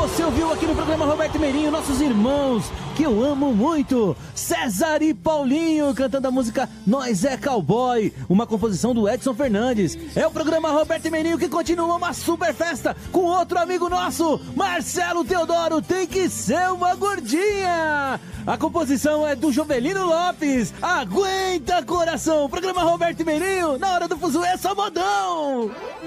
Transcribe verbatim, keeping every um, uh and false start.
Você ouviu aqui no programa Roberto Meirinho, nossos irmãos, que eu amo muito, César e Paulinho, cantando a música Nós é Cowboy, uma composição do Edson Fernandes. É o programa Roberto Meirinho que continua uma super festa com outro amigo nosso, Marcelo Teodoro, Tem Que Ser Uma Gordinha. A composição é do Jovelino Lopes, Aguenta Coração. Programa Roberto Meirinho, na hora do fuzuê é só modão.